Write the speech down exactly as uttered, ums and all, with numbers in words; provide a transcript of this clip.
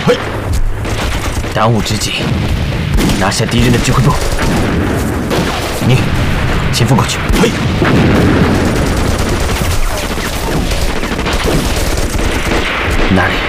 嘿，当务之急，拿下敌人的指挥部。你前锋过去。嘿，那里。